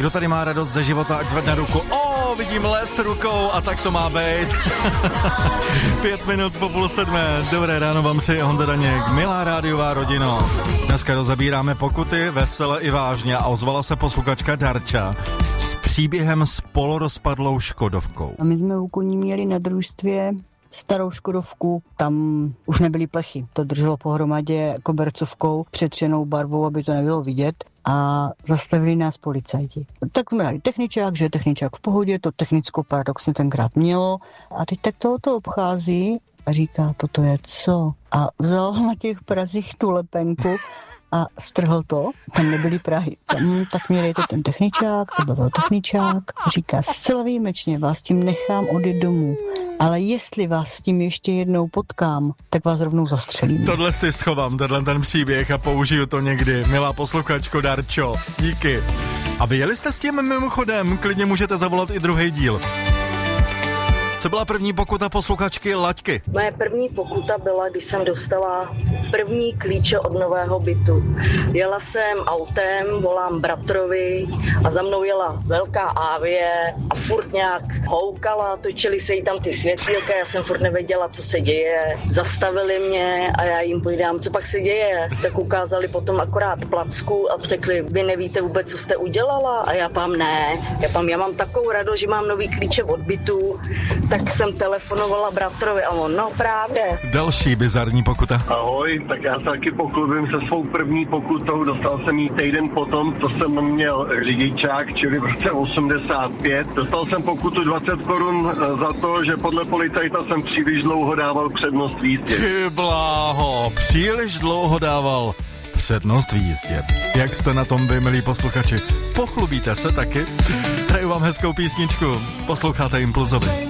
Kdo tady má radost ze života, ať zvedne ruku. Vidím les rukou a tak to má být. 5 minut po 6:30. Dobré ráno vám přeje Honza Daněk. Milá rádiová rodino. Dneska rozebíráme pokuty vesele i vážně a ozvala se posluchačka Darča s příběhem s polorozpadlou škodovkou. A my jsme u koní měli na družstvě starou škodovku, tam už nebyly plechy. To drželo pohromadě kobercovkou, přetřenou barvou, aby to nebylo vidět. A zastavili nás policajti. Tak jsme dali techničák, že je techničák v pohodě, to technickou paradoxně tenkrát mělo. A teď tak to obchází a říká, toto je co? A vzal na těch prazích tu lepenku a strhl to, tam nebyly prahy. Tak mi dejte ten techničák, to byl techničák. A říká, zcela výjimečně vás tím nechám odjet domů, ale jestli vás s tím ještě jednou potkám, tak vás rovnou zastřelím. Tohle si schovám, ten příběh a použiju to někdy. Milá posluchačko Darčo, díky. A vyjeli jste s tím mimochodem, klidně můžete zavolat i druhý díl. Co byla první pokuta posluchačky Laďky? Moje první pokuta byla, když jsem dostala první klíče od nového bytu. Jela jsem autem, volám bratrovi a za mnou jela velká Avie a furt nějak houkala, točily se jí tam ty světýlka, já jsem furt nevěděla, co se děje. Zastavili mě a já jim povídám, co pak se děje. Tak ukázali potom akorát placku a řekli, vy nevíte vůbec, co jste udělala? A já pám ne. Já mám takovou radost, že mám nový klíče od bytu. Tak jsem telefonovala bratrovi a on, no právě. Další bizarní pokuta. Ahoj, tak já se taky poklubím se svou první pokutou, dostal jsem jí týden potom, co jsem měl řidičák, čili v roce 85. Dostal jsem pokutu 20 korun za to, že podle policajta jsem příliš dlouho dával přednost v jízdě. Ty bláho, příliš dlouho dával přednost v jízdě. Jak jste na tom vy, milí posluchači? Pochlubíte se taky? Hraju vám hezkou písničku, posloucháte Impulzovi.